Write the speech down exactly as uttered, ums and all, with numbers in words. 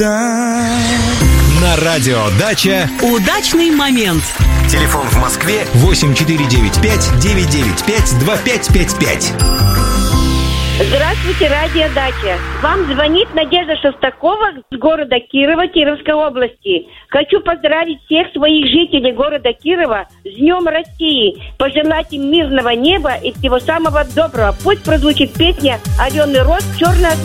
На радио «Дача» удачный момент. Телефон в Москве восемь четыре девять пять девять девять пять два пять пять пять. Здравствуйте, радио «Дача». Вам звонит Надежда Шестакова с города Кирова, Кировской области. Хочу поздравить всех своих жителей города Кирова с Днем России. Пожелать им мирного неба и всего самого доброго. Пусть прозвучит песня Алены Роз «Черная